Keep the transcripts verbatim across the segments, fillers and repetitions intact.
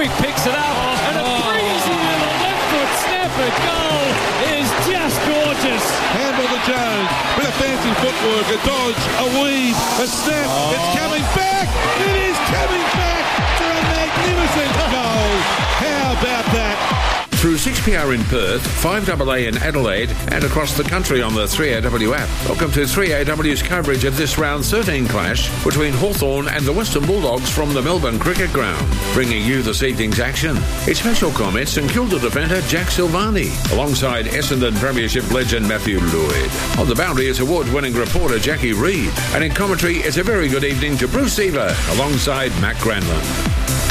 Chadwick picks it up, oh, and a breezy little left foot snapper goal is just gorgeous. Handball to Jones, with a fancy footwork, a dodge, a weave, a snap, oh. It's coming back, it is coming back for a magnificent goal. How about that? Through six P R in Perth, five A A in Adelaide, and across the country on the three A W app. Welcome to three A W's coverage of this round thirteen clash between Hawthorn and the Western Bulldogs from the Melbourne Cricket Ground. Bringing you this evening's action. It's special comments St Kilda defender Jack Silvani, alongside Essendon Premiership legend Matthew Lloyd. On the boundary is award-winning reporter Jackie Reid, and in commentary it's a very good evening to Bruce Seaver, alongside Matt Granlund.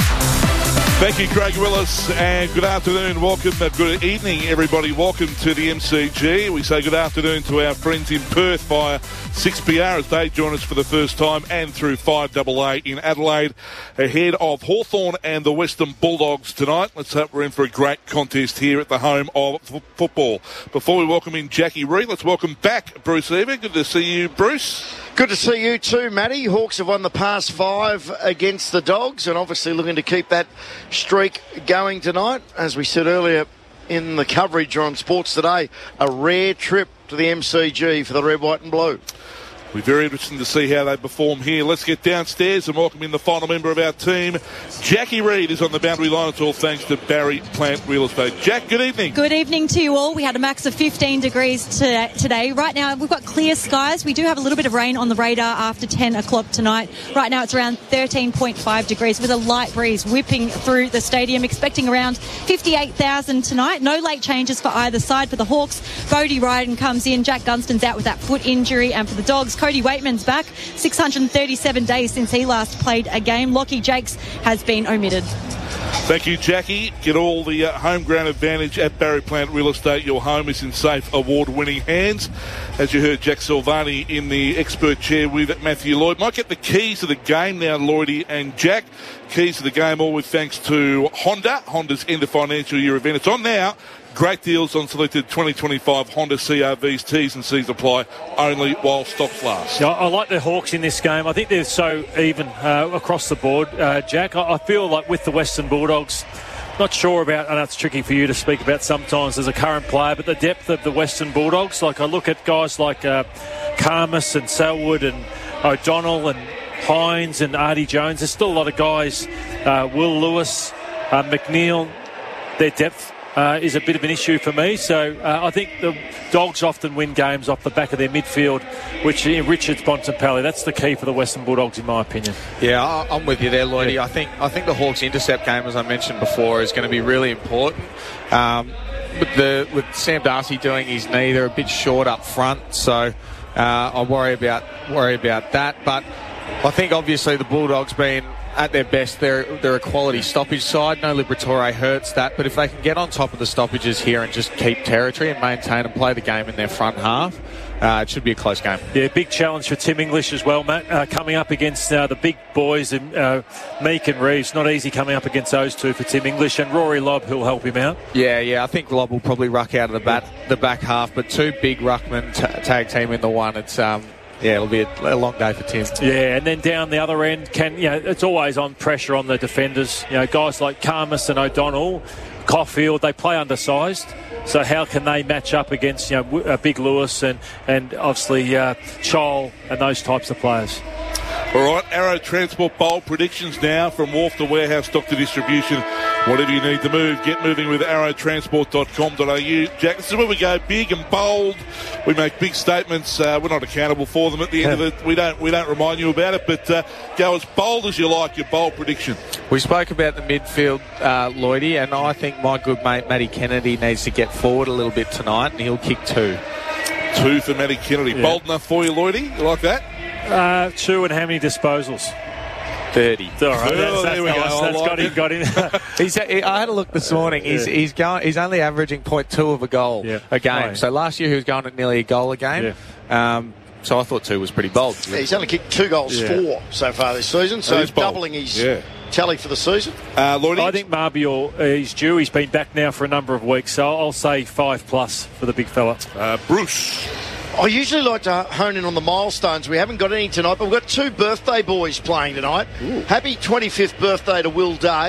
Thank you, Craig Willis, and good afternoon. Welcome, uh, good evening, everybody. Welcome to the M C G. We say good afternoon to our friends in Perth via six P R as they join us for the first time, and through five A A in Adelaide, ahead of Hawthorn and the Western Bulldogs tonight. Let's hope we're in for a great contest here at the home of f- football. Before we welcome in Jackie Reid, let's welcome back Bruce Seaver. Good to see you, Bruce. Good to see you too, Matty. Hawks have won the past five against the Dogs, and obviously looking to keep that streak going tonight. As we said earlier in the coverage on Sports Today, a rare trip to the M C G for the Red, White and Blue. We're very interested to see how they perform here. Let's get downstairs and welcome in the final member of our team. Jackie Reid is on the boundary line. It's all thanks to Barry Plant Real Estate. Jack, good evening. Good evening to you all. We had a max of fifteen degrees to, today. Right now, we've got clear skies. We do have a little bit of rain on the radar after ten o'clock tonight. Right now, it's around thirteen point five degrees with a light breeze whipping through the stadium. Expecting around fifty-eight thousand tonight. No late changes for either side. For the Hawks, Bodie Ryden comes in. Jack Gunston's out with that foot injury. And for the Dogs, Cody Waitman's back. six hundred thirty-seven days since he last played a game. Lockie Jakes has been omitted. Thank you, Jackie. Get all the uh, home ground advantage at Barry Plant Real Estate. Your home is in safe, award-winning hands. As you heard, Jack Silvani in the expert chair with Matthew Lloyd. Might get the keys to the game now, Lloydie and Jack. Keys to the game, all with thanks to Honda. Honda's end of financial year event. It's on now. Great deals on selected twenty twenty-five Honda C R Vs. T's and C's apply only while stocks last. Yeah, I like the Hawks in this game. I think they're so even uh, across the board, uh, Jack. I, I feel like with the Western Bulldogs, not sure about, I know it's tricky for you to speak about sometimes as a current player, but the depth of the Western Bulldogs, like I look at guys like uh, Karmas and Selwood and O'Donnell and Hines and Artie Jones. There's still a lot of guys, uh, Will Lewis, uh, McNeil, their depth Uh, is a bit of an issue for me. So uh, I think the Dogs often win games off the back of their midfield, which uh, Richards, Bontempelli, that's the key for the Western Bulldogs in my opinion. Yeah, I'm with you there, Lloydie. Yeah. I think I think the Hawks intercept game, as I mentioned before, is going to be really important. Um, with, the, with Sam Darcy doing his knee, they're a bit short up front, so uh, I worry about worry about that. But I think obviously the Bulldogs being at their best, they're, they're a quality stoppage side. No Liberatore hurts that, but if they can get on top of the stoppages here and just keep territory and maintain and play the game in their front half, uh, it should be a close game. Yeah, big challenge for Tim English as well, Matt, uh, coming up against uh, the big boys, uh, Meek and Reeves. Not easy coming up against those two for Tim English, and Rory Lobb, who'll help him out. Yeah, yeah, I think Lobb will probably ruck out of the, bat, the back half, but two big ruckmen t- tag team in the one. It's um. Yeah, it'll be a, a long day for Tim. Yeah, and then down the other end, can you know, it's always on pressure on the defenders. You know, guys like Karmas and O'Donnell, Caulfield, they play undersized. So how can they match up against you know uh, Big Lewis and and obviously uh, Chol and those types of players? All right, Arrow Transport Bowl predictions now from wharf to warehouse, stock to distribution. Whatever you need to move, get moving with arrow transport dot com dot a u. Jack, this is where we go big and bold. We make big statements. Uh, we're not accountable for them at the end of it. We don't we don't remind you about it, but uh, go as bold as you like, your bold prediction. We spoke about the midfield, uh, Lloydie, and I think my good mate Matty Kennedy needs to get forward a little bit tonight, and he'll kick two. Two for Matty Kennedy. Yeah. Bold enough for you, Lloydie? You like that? Uh, two and how many disposals? thirty. All right, oh, that's, that's, there we nice. go. That's like got him. Got him. he's, I had a look this morning. He's yeah. he's going. He's only averaging point two of a goal yeah. a game. Right. So last year he was going at nearly a goal a game. Yeah. Um, so I thought two was pretty bold. Yeah, he's only kicked two goals yeah. four so far this season. So he's doubling his yeah. tally for the season. Uh, I think Marbior uh, is due. He's been back now for a number of weeks. So I'll say five plus for the big fella. Uh, Bruce. I usually like to hone in on the milestones. We haven't got any tonight, but we've got two birthday boys playing tonight. Ooh. Happy twenty-fifth birthday to Will Day.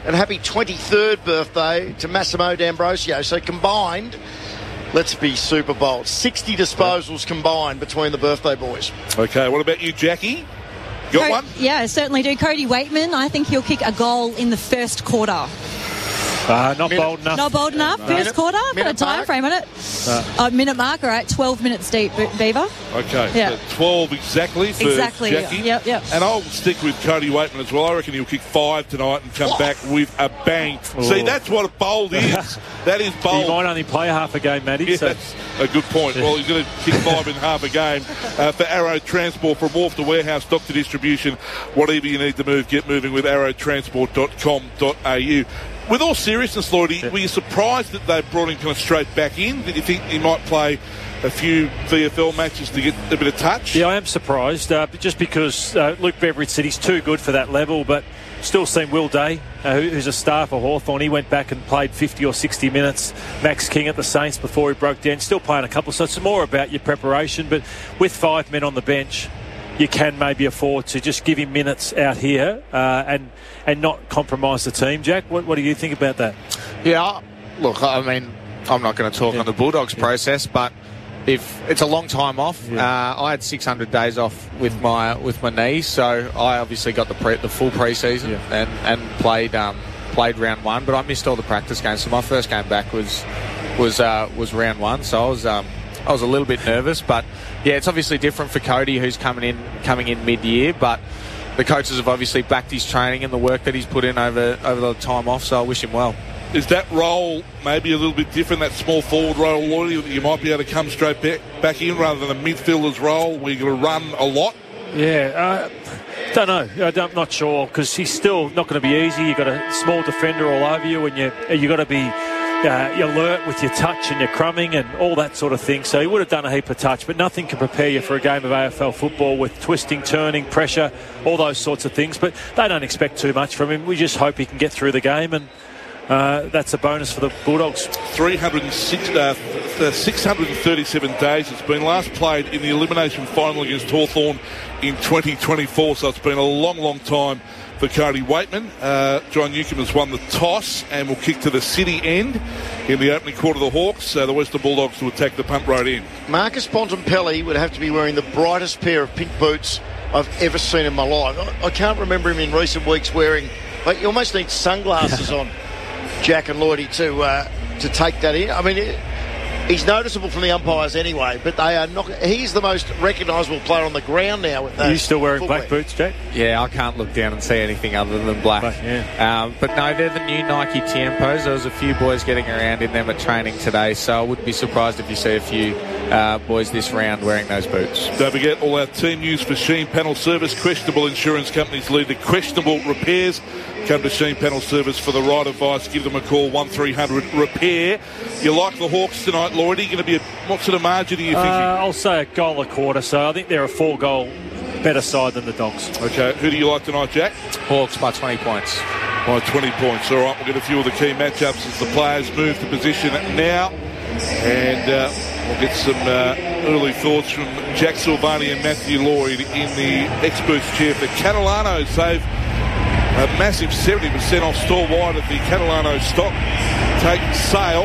and happy twenty-third birthday to Massimo D'Ambrosio. So combined, let's be super bold, sixty disposals combined between the birthday boys. Okay, what about you, Jackie? Got Co- one? Yeah, certainly do. Cody Waitman, I think he'll kick a goal in the first quarter. Uh, not Minute. bold enough. Not bold enough. First Minute- quarter. Put a minute time mark. frame on it. Uh, uh, minute mark. All right, twelve minutes deep, Be- Beaver. Okay, Yeah. so twelve exactly for Exactly, Jackie. yep, yep. And I'll stick with Cody Waitman as well. I reckon he'll kick five tonight and come back with a bang. See, that's what a bold is. That is He bold. might only play half a game, Matty. Yeah, so. that's a good point. Well, he's going to kick five in half a game. Uh, for Arrow Transport, from wharf to warehouse, dock to distribution, whatever you need to move, get moving with arrow transport dot com dot a u. With all seriousness, Lloydie, yeah. were you surprised that they brought him kind of straight back in? Did you think he might play a few V F L matches to get a bit of touch? Yeah, I am surprised, uh, just because uh, Luke Beveridge said he's too good for that level, but still seen Will Day, uh, who's a star for Hawthorn. He went back and played fifty or sixty minutes. Max King at the Saints before he broke down, still playing a couple, so it's more about your preparation. But with five men on the bench, you can maybe afford to just give him minutes out here uh, and and not compromise the team. Jack, what, what do you think about that? Yeah, look, I mean, I'm not going to talk yeah. on the Bulldogs yeah. process, but if it's a long time off, yeah. uh, I had six hundred days off with my with my knee, so I obviously got the pre, the full pre-season yeah. and and played um, played round one, but I missed all the practice games. So my first game back was was uh, was round one, so I was um, I was a little bit nervous, but yeah, it's obviously different for Cody, who's coming in coming in mid-year, but the coaches have obviously backed his training and the work that he's put in over over the time off, so I wish him well. Is that role maybe a little bit different, that small forward role, Lloydie, that you might be able to come straight back, back in rather than a midfielder's role where you're going to run a lot? Yeah, uh, don't know. I don't, I'm not sure, because he's still not going to be easy. You've got a small defender all over you, and you you got to be uh, alert with your touch and your crumbing and all that sort of thing. So he would have done a heap of touch, but nothing can prepare you for a game of A F L football with twisting, turning, pressure, all those sorts of things. But they don't expect too much from him. We just hope he can get through the game, and Uh, that's a bonus for the Bulldogs. three hundred six, uh, six hundred thirty-seven days. It's been last played in the elimination final against Hawthorn in twenty twenty-four, so it's been a long, long time for Cody Waitman. Uh, John Newcombe has won the toss and will kick to the city end in the opening quarter of the Hawks. Uh, the Western Bulldogs to attack the punt road end. Marcus Bontempelli would have to be wearing the brightest pair of pink boots I've ever seen in my life. I, I can't remember him in recent weeks wearing, like, you almost need sunglasses on, Jack and Lloydie, to uh, to take that in. I mean, it, he's noticeable from the umpires anyway, but they are not. He's the most recognisable player on the ground now with those. Are you still wearing footwear. black boots, Jack? Yeah, I can't look down and see anything other than black. Black, yeah. Um, but no, they're the new Nike Tiempos. There was a few boys getting around in them at training today, so I wouldn't be surprised if you see a few uh, boys this round wearing those boots. Don't forget all our team news for Sheen Panel Service. Questionable insurance companies lead to questionable repairs. Come to Sheen Panel Service for the right advice. Give them a call, one three hundred repair. You like the Hawks tonight, Lloydie? Going to be a, what sort of margin are you thinking? Uh, I'll say a goal a quarter, so I think they're a four-goal better side than the Dogs. Okay, who do you like tonight, Jack? Hawks by twenty points. By twenty points. All right, we'll get a few of the key matchups as the players move to position now. And uh, we'll get some uh, early thoughts from Jack Silvani and Matthew Lloyd in the experts chair for Catalano. Save a massive seventy percent off store wide at the Catalano stock. Taking sale.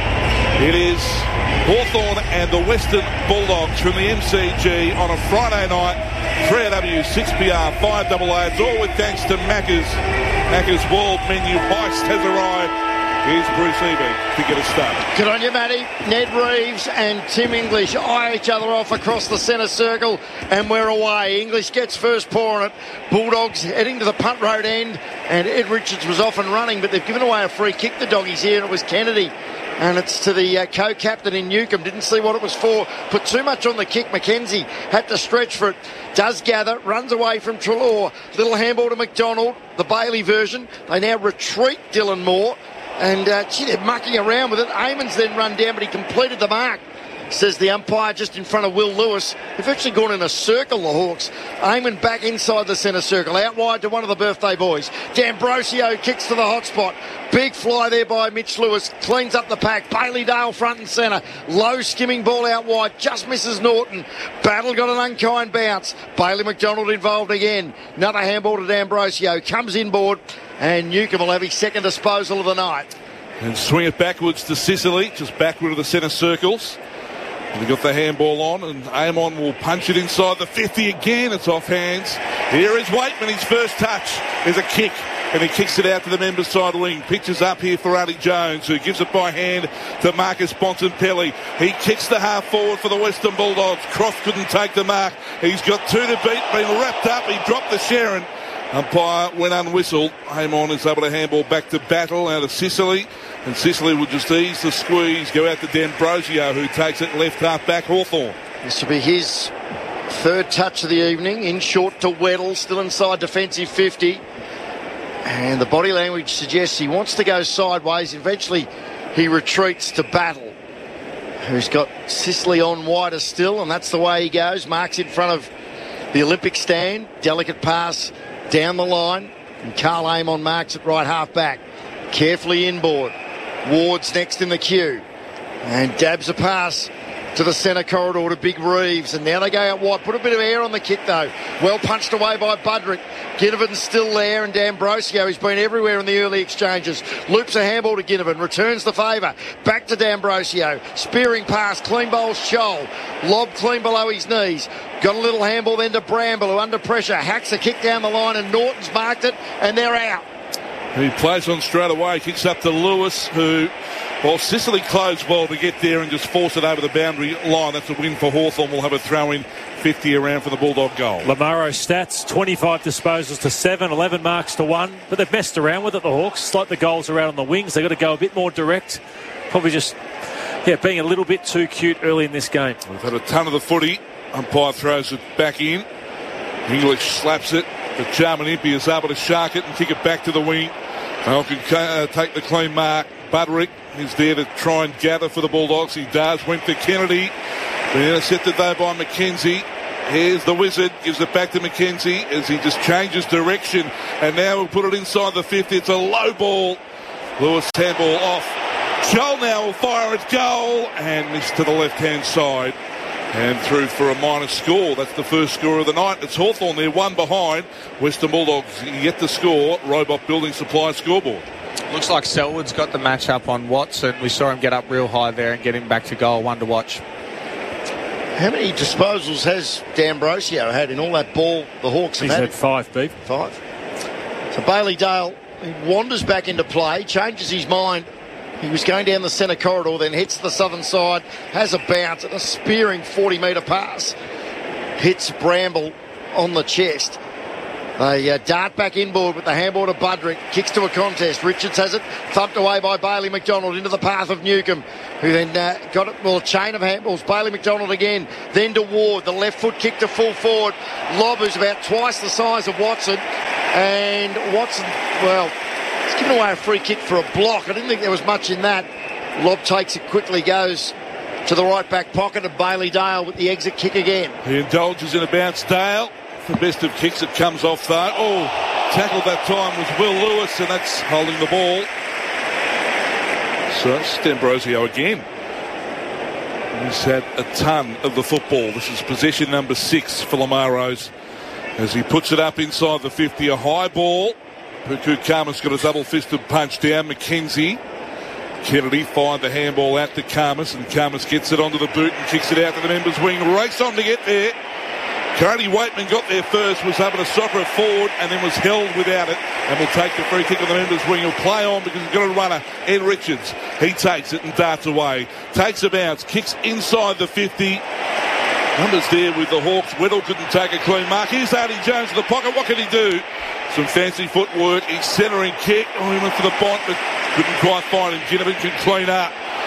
It is Hawthorn and the Western Bulldogs from the M C G on a Friday night. three A W, six P R, five A A. It's all with thanks to Macca's. Macca's World Menu Heist has arrived. Here's Bruce Eby to get us started. Good on you, Matty. Ned Reeves and Tim English eye each other off across the centre circle, and we're away. English gets first paw on it. Bulldogs heading to the punt road end, and Ed Richards was off and running, but they've given away a free kick, the doggies here, and it was Kennedy. And it's to the uh, co-captain in Newcombe. Didn't see what it was for. Put too much on the kick. McKenzie had to stretch for it. Does gather. Runs away from Treloar. Little handball to McDonald. The Bailey version. They now retreat Dylan Moore. And, uh, gee, they're mucking around with it. Eamons then run down, but he completed the mark. says the umpire, just in front of Will Lewis. They've actually gone in a circle, the Hawks. Eamon back inside the centre circle. Out wide to one of the birthday boys. D'Ambrosio kicks to the hot spot. Big fly there by Mitch Lewis. Cleans up the pack. Bailey Dale front and centre. Low skimming ball out wide. Just misses Norton. Battle got an unkind bounce. Bailey McDonald involved again. Another handball to D'Ambrosio. Comes inboard. And Newcombe will have his second disposal of the night. And swing it backwards to Sicily, just backward of the centre circles. They got the handball on, and Amon will punch it inside the fifty again. It's off hands. Here is Waitman, his first touch. There's a kick, and he kicks it out to the members' side wing. Pitches up here for Addy Jones, who gives it by hand to Marcus Bontempelli. He kicks the half forward for the Western Bulldogs. Croft couldn't take the mark. He's got two to beat, been wrapped up. He dropped the Sharon. Umpire went unwhistled. Amon is able to handball back to Battle out of Sicily, and Sicily will just ease the squeeze, go out to D'Ambrosio, who takes it left half back Hawthorn. This will be his third touch of the evening. In short to Weddle, still inside defensive fifty, and the body language suggests he wants to go sideways. Eventually he retreats to Battle, who's got Sicily on wider still, and that's the way he goes. Marks in front of the Olympic stand. Delicate pass down the line, and Carl Amon marks it right half back. Carefully inboard. Ward's next in the queue, and dabs a pass to the centre corridor to Big Reeves, and now they go out wide. Put a bit of air on the kick though. Well punched away by Budrick. Ginnivan's still there, and D'Ambrosio, he's been everywhere in the early exchanges. Loops a handball to Ginnivan, returns the favour. Back to D'Ambrosio. Spearing pass, clean bowls Scholl. Lob clean below his knees. Got a little handball then to Bramble, who under pressure hacks a kick down the line, and Norton's marked it, and they're out. He plays on straight away, kicks up to Lewis, who, well, Sicily closed well to get there and just force it over the boundary line. That's a win for Hawthorn. We'll have a throw in fifty around for the Bulldog goal. Lamaro stats, twenty-five disposals to seven, eleven marks to one, but they've messed around with it, the Hawks. It's like the goals are out on the wings. They've got to go a bit more direct. Probably just, yeah, being a little bit too cute early in this game. We've had a ton of the footy. Umpire throws it back in. English slaps it, but Jarman Impey is able to shark it and kick it back to the wing. They can uh, take the clean mark. Budrick is there to try and gather for the Bulldogs. He does. Went to Kennedy. Been intercepted though by McKenzie. Here's the Wizard. Gives it back to McKenzie as he just changes direction. And now we'll put it inside the fifty. It's a low ball. Lewis handball off. Joel now will fire at goal and missed to the left-hand side. And through for a minor score. That's the first score of the night. It's Hawthorn there, one behind. Western Bulldogs yet to score. Robot Building Supply scoreboard. Looks like Selwood's got the match up on Watson. We saw him get up real high there and get him back to goal. One to watch. How many disposals has D'Ambrosio had in all that ball the Hawks have He's had? had five, Beef. Five. So Bailey Dale, he wanders back into play, changes his mind. He was going down the centre corridor, then hits the southern side, has a bounce, and a spearing forty metre pass. Hits Bramble on the chest. They uh, dart back inboard with the handball to Budrick. Kicks to a contest. Richards has it thumped away by Bailey McDonald into the path of Newcombe, who then uh, got it, well, a chain of handballs. Bailey McDonald again, then to Ward. The left foot kick to full forward. Lob, who's about twice the size of Watson. And Watson, well, he's given away a free kick for a block. I didn't think there was much in that. Lob takes it quickly, goes to the right back pocket of Bailey Dale with the exit kick again. He indulges in a bounce. Dale, the best of kicks, it comes off though. Oh, tackled that time was Will Lewis, and that's holding the ball. So it's D'Ambrosio again. He's had a ton of the football. This is possession number six for Lamaros as he puts it up inside the fifty. A high ball. Puku Khamis got a double-fisted punch down. McKenzie. Kennedy fired the handball out to Khamis, and Khamis gets it onto the boot and kicks it out to the members' wing. Race on to get there. Cody Waitman got there first, was able to soccer it forward, and then was held without it, and will take the free kick on the members' wing. He'll play on because he's got a runner, Ed Richards. He takes it and darts away. Takes a bounce, kicks inside the fifty. Numbers there with the Hawks. Weddle couldn't take a clean mark. Here's Addy Jones in the pocket. What can he do? Some fancy footwork. He's centering kick. Oh, he went for the bont, but couldn't quite find him. Ginnivan can clean up.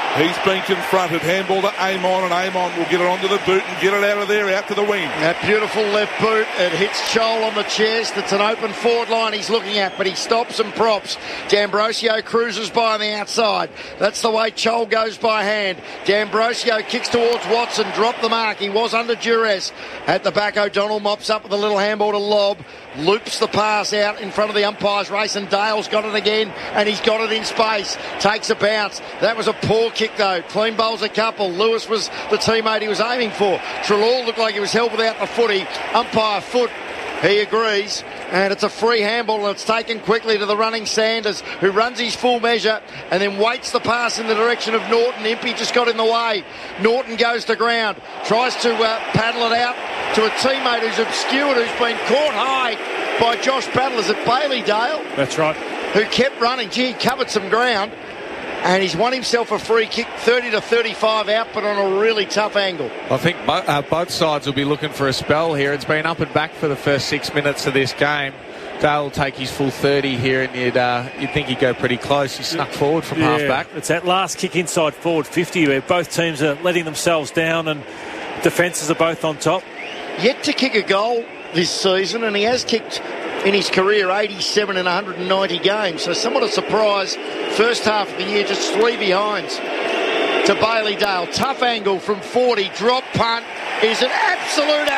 He's been confronted. Handball to Amon, and Amon will get it onto the boot and get it out of there, out to the wing. That beautiful left boot. It hits Chol on the chest. It's an open forward line he's looking at, but he stops and props. D'Ambrosio cruises by on the outside. That's the way Chol goes by hand. D'Ambrosio kicks towards Watson, dropped the mark. He was under duress. At the back, O'Donnell mops up with a little handball to Lobb. Loops the pass out in front of the umpire's race, and Dale's got it again, and he's got it in space. Takes a bounce. That was a poor kick, though. Clean bowls a couple. Lewis was the teammate he was aiming for. Treloar looked like he was held without the footy. Umpire foot. He agrees, and it's a free handball, and it's taken quickly to the running Sanders, who runs his full measure and then waits the pass in the direction of Norton. Impey just got in the way. Norton goes to ground, tries to uh, paddle it out to a teammate who's obscured, who's been caught high by Josh Battle. Is it Bailey Dale? That's right. Who kept running. Gee, he covered some ground. And he's won himself a free kick, thirty to thirty-five out, but on a really tough angle. I think bo- uh, both sides will be looking for a spell here. It's been up and back for the first six minutes of this game. Dale will take his full thirty here, and you'd, uh, you'd think he'd go pretty close. He snuck forward from yeah, half back. It's that last kick inside forward fifty where both teams are letting themselves down and defences are both on top. Yet to kick a goal this season, and he has kicked in his career eighty-seven in one hundred ninety games, so somewhat a surprise. First half of the year, just three behinds to Bailey Dale. Tough angle from forty, drop punt is an absolute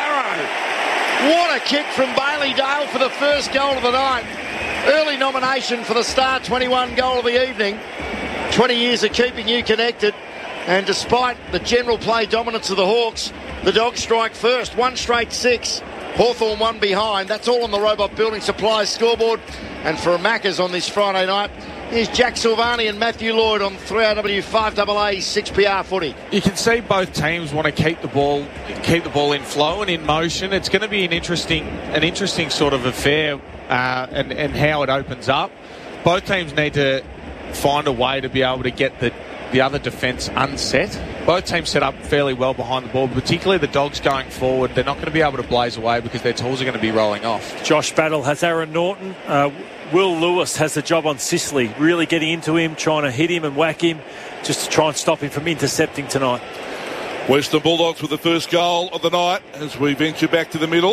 arrow. What a kick from Bailey Dale for the first goal of the night. Early nomination for the Star twenty-one goal of the evening. twenty years of keeping you connected, and despite the general play dominance of the Hawks, the Dogs strike first, one straight six. Hawthorn one behind. That's all on the Robot Building Supplies scoreboard. And for a Maccas on this Friday night, here's Jack Silvani and Matthew Lloyd on three R W five A A six P R footy. You can see both teams want to keep the ball, keep the ball in flow and in motion. It's going to be an interesting, an interesting sort of affair, uh, and and how it opens up. Both teams need to find a way to be able to get the the other defence unset. Both teams set up fairly well behind the ball, particularly the Dogs going forward. They're not going to be able to blaze away because their tools are going to be rolling off. Josh Battle has Aaron Norton. Uh, Will Lewis has the job on Sicily, really getting into him, trying to hit him and whack him, just to try and stop him from intercepting tonight. Western Bulldogs with the first goal of the night as we venture back to the middle.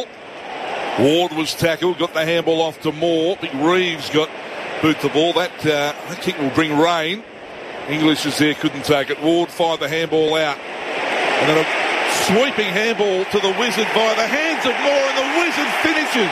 Ward was tackled, got the handball off to Moore. Big Reeves got boot the ball. That, uh, that kick will bring rain. English is there, couldn't take it. Ward fired the handball out. And then a sweeping handball to the Wizard via the hands of Moore, and the Wizard finishes.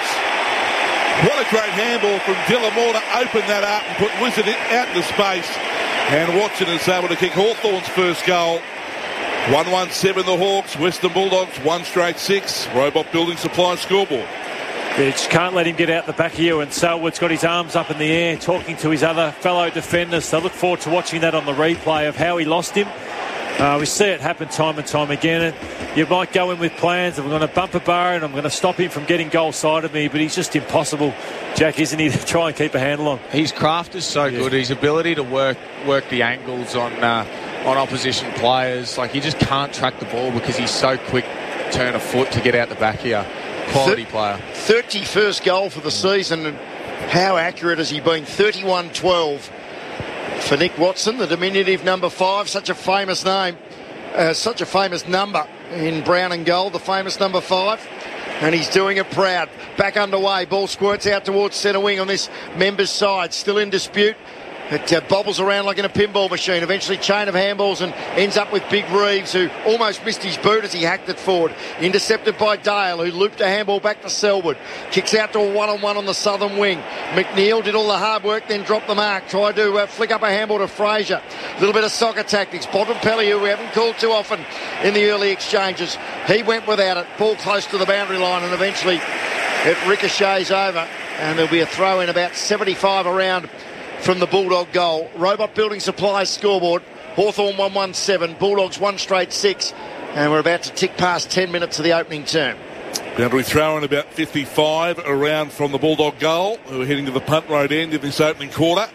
What a great handball from Dylan Moore to open that up and put Wizard out into space. And Watson is able to kick Hawthorn's first goal. one one seven the Hawks, Western Bulldogs, one straight six. Robot Building Supply scoreboard. You just can't let him get out the back here, and Selwood's got his arms up in the air talking to his other fellow defenders. So look forward to watching that on the replay of how he lost him. Uh, we see it happen time and time again, and you might go in with plans of I'm going to bump a bar and I'm going to stop him from getting goal side of me, but he's just impossible, Jack, isn't he, to try and keep a handle on. His craft is so yeah. good. His ability to work work the angles on uh, on opposition players, like he just can't track the ball because he's so quick, turn a foot to get out the back here. Quality player. thirty-first goal for the season, and how accurate has he been? thirty-one twelve for Nick Watson, the diminutive number five, such a famous name, uh, such a famous number in brown and gold, the famous number five, and he's doing it proud. Back underway, ball squirts out towards centre wing on this members' side, still in dispute. It uh, bobbles around like in a pinball machine. Eventually chain of handballs and ends up with Big Reeves, who almost missed his boot as he hacked it forward. Intercepted by Dale, who looped a handball back to Selwood. Kicks out to a one-on-one on the southern wing. McNeil did all the hard work, then dropped the mark. Tried to uh, flick up a handball to Fraser. A little bit of soccer tactics. Bontempelli, who we haven't called too often in the early exchanges, he went without it. Ball close to the boundary line, and eventually it ricochets over. And there'll be a throw in about seventy-five around from the Bulldog goal. Robot Building Supplies scoreboard. Hawthorn one one seven, Bulldogs one straight six, and we're about to tick past ten minutes of the opening term. Boundary throw in about fifty-five around from the Bulldog goal, who are heading to the punt road end in this opening quarter.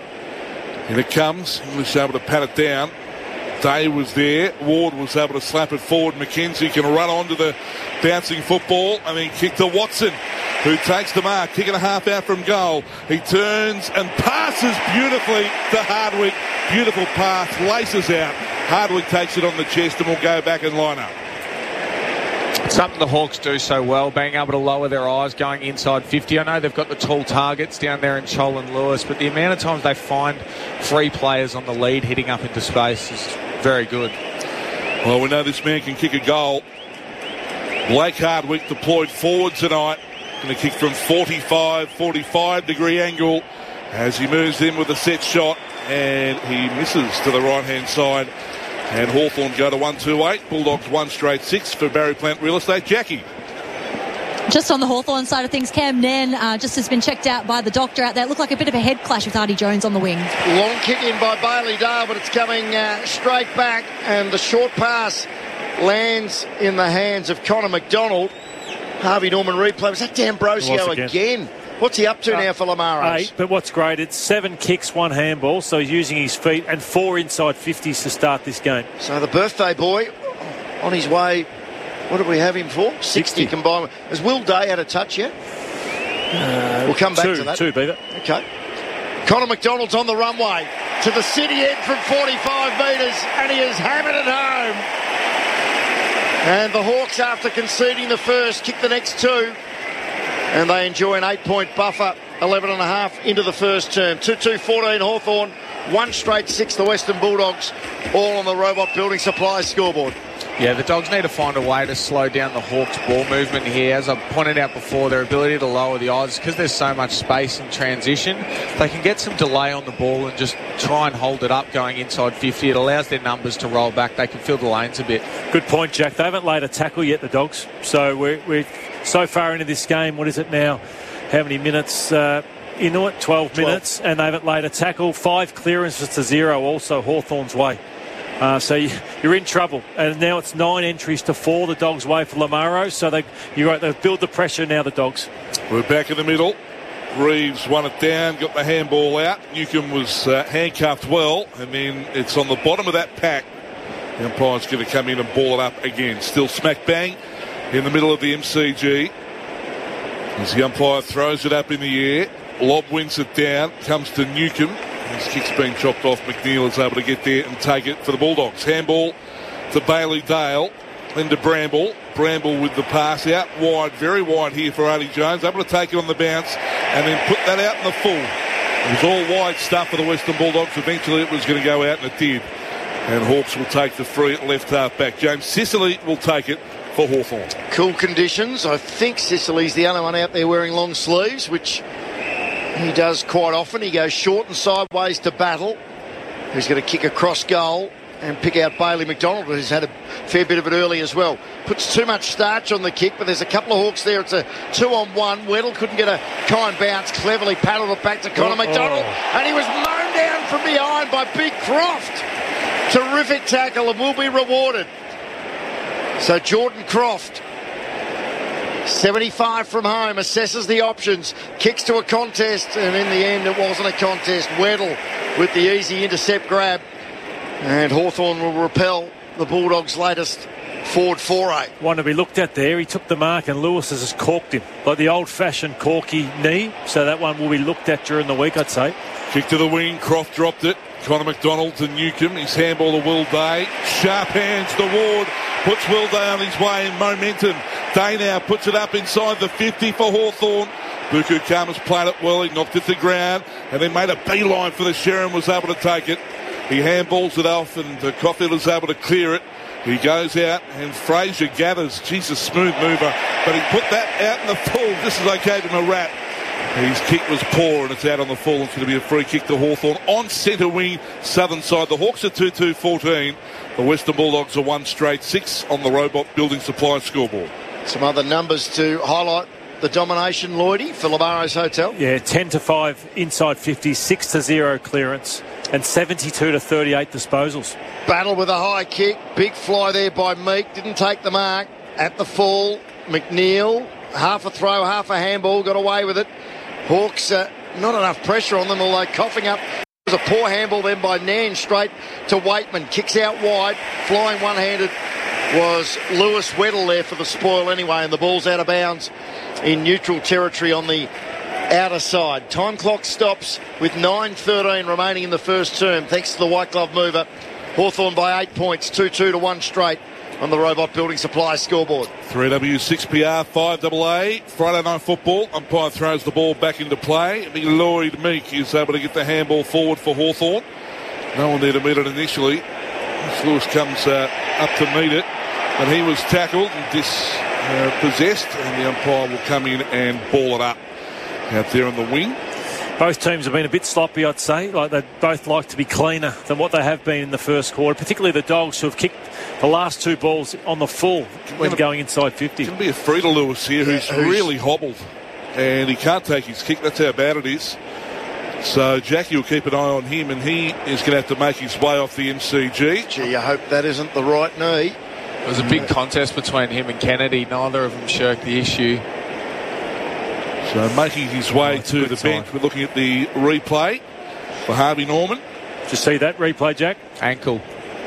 Here it comes. English able to pat it down. Day was there. Ward was able to slap it forward. McKenzie can run onto the bouncing football and then kick to Watson. who takes the mark, kick and a half out from goal. He turns and passes beautifully to Hardwick. Beautiful pass, laces out. Hardwick takes it on the chest and will go back and line up. Something the Hawks do so well, being able to lower their eyes going inside fifty. I know they've got the tall targets down there in Chol and Lewis, but the amount of times they find free players on the lead hitting up into space is very good. Well, we know this man can kick a goal. Blake Hardwick deployed forward tonight. Going to kick from forty-five, forty-five degree angle as he moves in with a set shot, and he misses to the right-hand side. And Hawthorn go to one two eight. Bulldogs one straight six for Barry Plant Real Estate. Jackie. Just on the Hawthorn side of things, Cam Nairn uh, just has been checked out by the doctor out there. It looked like a bit of a head clash with Artie Jones on the wing. Long kick in by Bailey Dale, but it's coming uh, straight back, and the short pass lands in the hands of Connor McDonald. Harvey Norman replay. Was that D'Ambrosio again? again? What's he up to uh, now for Lamaros? Eight, but what's great, it's seven kicks, one handball, so he's using his feet, and four inside fifties to start this game. So the birthday boy on his way, what did we have him for? sixty, sixty. Combined. Has Will Day had a touch yet? Uh, we'll come back two, to that. Two, Beaver. Okay. Connor McDonald's on the runway to the city end from forty-five metres, and he has hammered it home. And the Hawks, after conceding the first, kick the next two. And they enjoy an eight-point buffer, eleven and a half into the first term. two two fourteen Hawthorn, one straight six the Western Bulldogs, all on the Robot Building Supplies scoreboard. Yeah, the Dogs need to find a way to slow down the Hawks' ball movement here. As I pointed out before, their ability to lower the odds, because there's so much space in transition, they can get some delay on the ball and just try and hold it up going inside fifty. It allows their numbers to roll back. They can fill the lanes a bit. Good point, Jack. They haven't laid a tackle yet, the Dogs. So we're, we're so far into this game. What is it now? How many minutes? Uh, you know it, twelve, twelve minutes, and they haven't laid a tackle. Five clearances to zero, also Hawthorn's way. Uh, so you, you're in trouble, and now it's nine entries to four the Dogs' way for Lamaro. So they, you're right, they've built the pressure now. The Dogs. We're back in the middle. Reeves won it down, got the handball out. Newcomb was uh, handcuffed well, and then it's on the bottom of that pack. The umpire's going to come in and ball it up again. Still smack bang in the middle of the M C G. As the umpire throws it up in the air, Lobb wins it down, comes to Newcomb. His kick's been chopped off. McNeil is able to get there and take it for the Bulldogs. Handball to Bailey Dale, then to Bramble. Bramble with the pass out wide, very wide here for Artie Jones. Able to take it on the bounce and then put that out in the full. It was all wide stuff for the Western Bulldogs. Eventually it was going to go out, and it did. And Hawks will take the free at left half back. James Sicily will take it for Hawthorn. Cool conditions. I think Sicily's the only one out there wearing long sleeves, which he does quite often. He goes short and sideways to Battle, who's going to kick across goal and pick out Bailey McDonald, who's had a fair bit of it early as well. Puts too much starch on the kick, but there's a couple of Hawks there. It's a two-on-one. Weddle couldn't get a kind bounce. Cleverly paddled it back to Connor oh, McDonald, oh. and he was mown down from behind by Big Croft. Terrific tackle and will be rewarded. So Jordan Croft, seventy-five from home, assesses the options, kicks to a contest, and in the end it wasn't a contest. Weddle with the easy intercept grab, and Hawthorn will repel the Bulldogs' latest forward foray. One to be looked at there. He took the mark and Lewis has just corked him, like the old-fashioned corky knee. So that one will be looked at during the week, I'd say. Kick to the wing, Croft dropped it. Connor McDonald to Newcomb. His handball to Will Day. Sharp hands to Ward. Puts Will Day on his way in momentum. Day now puts it up inside the fifty for Hawthorn. Buku Kama's played it well. He knocked it to the ground and then made a beeline for the Sherrin. Was able to take it. He handballs it off and uh, Caulfield was able to clear it. He goes out and Fraser gathers. Jesus, smooth mover. But he put that out in the full just as I gave him a rap. His kick was poor and it's out on the full. It's going to be a free kick to Hawthorn on centre wing, southern side. The Hawks are two two fourteen. The Western Bulldogs are one straight six on the Robot Building Supply scoreboard. Some other numbers to highlight the domination, Lloydie, for Lamaro's Hotel. Yeah, ten to five inside fifty, six to zero clearance, and seventy-two to thirty-eight disposals. Battle with a high kick. Big fly there by Meek. Didn't take the mark. At the full, McNeil, half a throw, half a handball, got away with it. Hawks, uh, not enough pressure on them, although coughing up. It was a poor handball then by Nairn, straight to Waitman. Kicks out wide, flying one-handed was Lewis Weddle there for the spoil anyway, and the ball's out of bounds in neutral territory on the outer side. Time clock stops with nine thirteen remaining in the first term, thanks to the white glove mover. Hawthorn by eight points, two two to one straight on the Robot Building Supply scoreboard. three W six P R five A A. Friday night football. Umpire throws the ball back into play. The Lloyd Meek is able to get the handball forward for Hawthorn. No one there to meet it initially. Lewis comes uh, up to meet it, but he was tackled and dispossessed, uh, and the umpire will come in and ball it up out there on the wing. Both teams have been a bit sloppy, I'd say. Like, they'd both like to be cleaner than what they have been in the first quarter, particularly the Dogs, who have kicked the last two balls on the full when gonna, going inside fifty. It's going to be a free to Lewis here, who's, yeah, who's really hobbled, and he can't take his kick. That's how bad it is. So Jackie will keep an eye on him, and he is going to have to make his way off the M C G. Gee, I hope that isn't the right knee. It was a big contest between him and Kennedy. Neither of them shirked the issue. So making his way oh, to the sign. bench, we're looking at the replay for Harvey Norman. Did you see that replay, Jack? Ankle.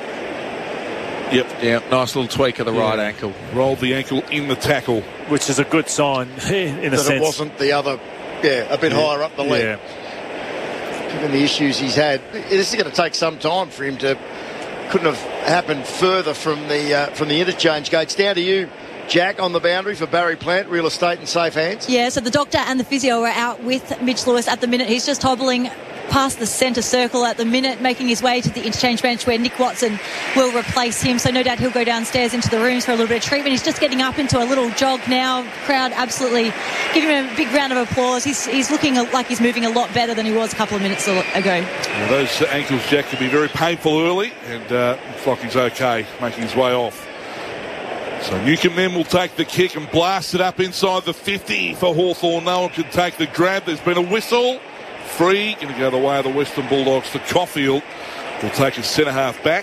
Yep. Yeah, nice little tweak of the Yeah. right ankle. Rolled the ankle in the tackle. Which is a good sign in a That sense. it wasn't the other, yeah, a bit Yeah. higher up the leg. Yeah. Given the issues he's had, this is going to take some time for him to. Couldn't have happened further from the uh, from the interchange gates. Down to you, Jack, on the boundary for Barry Plant, real estate in safe hands. Yeah, so the doctor and the physio are out with Mitch Lewis at the minute. He's just hobbling past the centre circle at the minute, making his way to the interchange bench where Nick Watson will replace him. So no doubt he'll go downstairs into the rooms for a little bit of treatment. He's just getting up into a little jog now. Crowd absolutely giving him a big round of applause. He's, he's looking like he's moving a lot better than he was a couple of minutes ago. Now, those ankles, Jack, can be very painful early, and uh, looks like he's okay, making his way off. So Newcombe then will take the kick and blast it up inside the fifty for Hawthorn. No one can take the grab. There's been a whistle. Free, going to go the way of the Western Bulldogs to Caulfield. Will take his centre half back.